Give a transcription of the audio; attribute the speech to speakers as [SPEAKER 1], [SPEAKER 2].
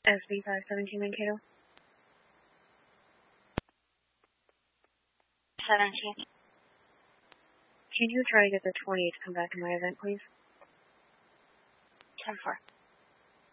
[SPEAKER 1] SB 517 Mankato.
[SPEAKER 2] 17.
[SPEAKER 1] Can you try to get the 28 to come back to my event, please?
[SPEAKER 2] 10-4.